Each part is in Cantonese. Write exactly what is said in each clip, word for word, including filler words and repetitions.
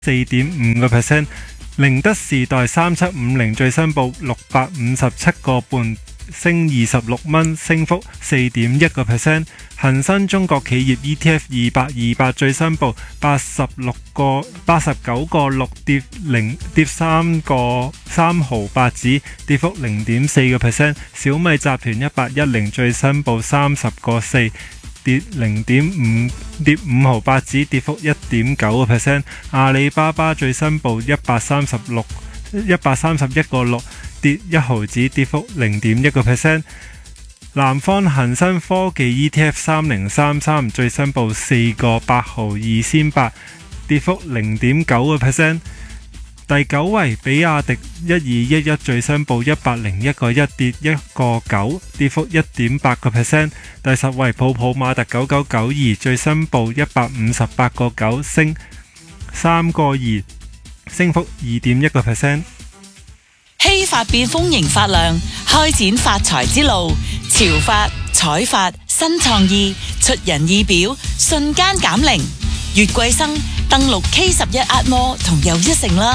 四點五個 percent。寧德時代三七五零最新報六百五十七個半，升二十六蚊，升幅四點一個 percent。恒生中國企業 E T F 二百二百最新報八十六個八十九個六，跌零跌三個三毫八子，跌幅零點四個 percent。小米集團一八一零最新報三十個四，跌零點五跌五毫八子，跌幅一點九個 percent。阿里巴巴最新報一百三十六一百三十一個六，跌一毫子，跌幅零點一個 percent。南方恒生科技 E T F 三零三三最新報四個八毫二仙八，跌幅零點九個 percent。第九位比亞迪一二一一最新報一百零一個一，跌一個九，跌幅一點八個 percent。第十位泡泡瑪特九九九二最新報一百五十八個九，升三個二，升幅二點一個 percent。 希法變豐盈發亮，開展發財之路。潮發、彩發、新創意，出人意表，瞬間減齡。月桂生登錄 K 十一 Atmo 同又一城啦。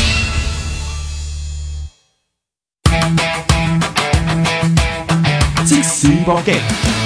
即時搏擊，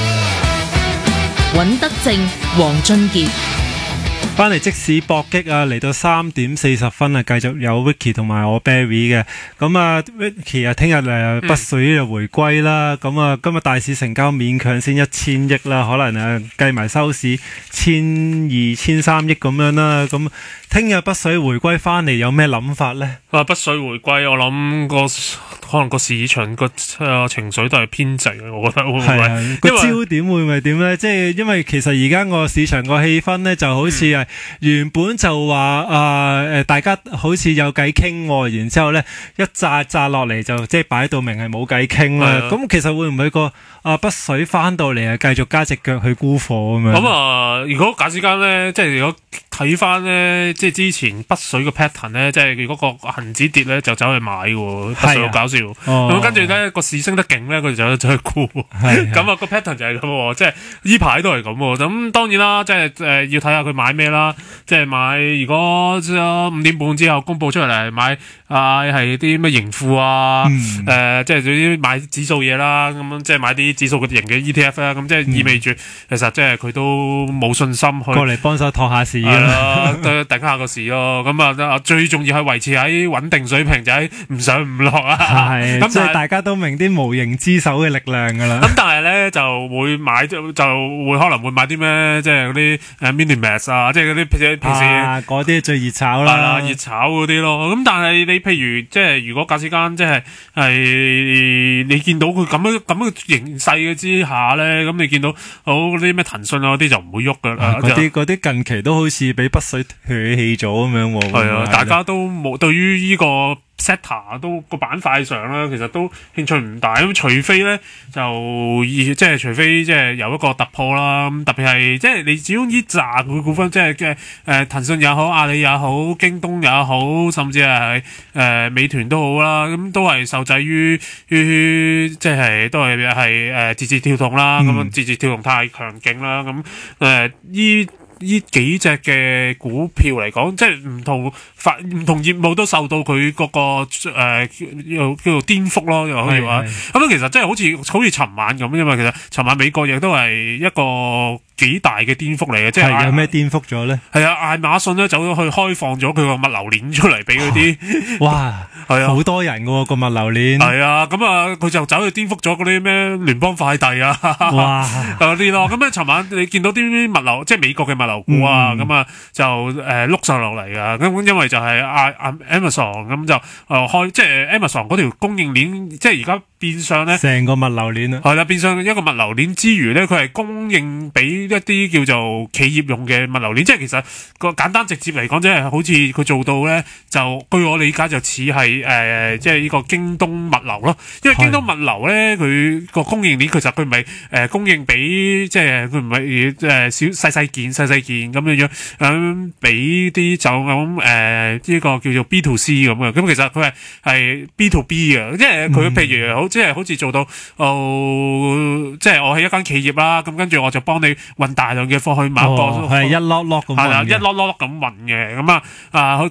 尹德正、黃俊傑。 翻嚟即使搏擊啊，嚟到三點四十分啊，繼續有 Vicky 同埋我 Barry 嘅。咁啊 Vicky 啊，聽日誒北水就回歸啦。咁啊、嗯，今日大市成交勉強先一千億啦，可能誒計埋收市千二千三億咁樣啦。咁聽日北水回歸翻嚟有咩諗法呢？ 啊，北水回歸，我諗個可能個市場個誒情緒都係偏靜嘅，我覺得會唔會？ 係個焦點會唔會點呢？即係因為其實而家個市場個氣氛呢，就好似係、嗯。原本就話啊誒，大家好似有偈傾喎，然之後咧一扎扎落嚟就即係擺到明係冇偈傾啦。咁其實會唔會個啊北水翻到嚟啊，繼續加隻腳去沽貨咁樣？ 咁啊，如果假設間咧，即係如果睇翻咧，即係之前北水嘅 pattern 咧，即係如果個恆指跌咧，就走去買喎，北水好搞笑。咁、哦、跟住咧個市升得勁咧，佢就走走去沽。咁啊個 pattern 就係咁喎，即係呢排都係咁喎。咁當然啦，即係誒、呃、要睇下佢買咩啦。即係買，如果五點半之後公佈出嚟買啊，係啲咩盈富啊，誒、嗯呃，即係啲買指數嘢啦，咁樣即係買啲指數型嘅 E T F 啦，咁即係意味住、嗯、其實即係佢都冇信心去過嚟幫手托下市啦，啊、頂下個市咯。咁啊，最重要係維持喺穩定水平，就喺唔上唔落啊。 係，咁即係大家都明啲無形之手嘅力量㗎啦。 咁但係咧就會買就會可能會買啲咩，即係嗰啲誒 Minimax 啊，即係嗰啲。平時嗰啲、啊、最熱炒啦， 係啦，熱炒嗰啲咯。咁但係你譬如即係如果假設間即係係你見到佢咁樣咁嘅形勢嘅之下咧，咁你見到好嗰啲咩騰訊啊嗰啲就唔會喐噶啦。 嗰啲嗰啲近期都好似俾北水唾棄咗咁樣喎。係啊，大家都冇對於呢個sector 都個板塊上啦，其實都興趣唔大。咁除非咧就即係除非即係有一個突破啦。咁特別係即係你始終呢扎佢股份，即係嘅誒騰訊也好、阿里也好、京東也好，甚至係誒、呃、美團都好啦。咁都係受制於於即係都係係誒字節跳動啦。咁樣字節跳動太強勁啦。咁誒依。呢幾隻嘅股票嚟講，即係唔同發唔同業務都受到佢嗰、那個誒、呃、叫叫做顛覆咯，又可以話。咁其實真係好似好似尋晚咁，因為其實尋晚美國亦都係一個幾大嘅顛覆嚟嘅，即係有咩顛覆咗咧？ 係啊，亞馬遜咧走咗去開放咗佢個物流鏈出嚟俾嗰啲， 哇，係啊，好多人嘅個物流鏈。係啊，咁啊，佢就走去顛覆咗嗰啲咩聯邦快遞啊，哇，嗰啲咯。咁咧，尋晚你見到啲物流，即係美國嘅物流股啊，咁、嗯、啊就誒碌晒落嚟啊。咁因為就係阿阿 Amazon 咁就誒開，即係 Amazon 嗰條供應鏈，即係而家變相咧成個物流鏈啊， 係啦，變相一個物流鏈之餘咧，佢係供應俾一啲叫做企業用嘅物流鏈，即係其實個簡單直接嚟講，即係好似佢做到咧，就據我理解就似係誒，即係呢個京東物流咯。因為京東物流咧，佢個供應鏈其實佢唔係誒供應俾，即係佢唔係誒小細細件細細件咁樣樣咁俾啲就咁誒呢個叫做 B to C 咁嘅。咁其實佢係係 B to B 嘅，即係佢譬如好即係好似做到哦，即係我係一間企業啦，咁跟住我就幫你運大量嘅貨去某個係、 哦、一粒粒咁，係啦，一粒粒咁運嘅，咁啊啊，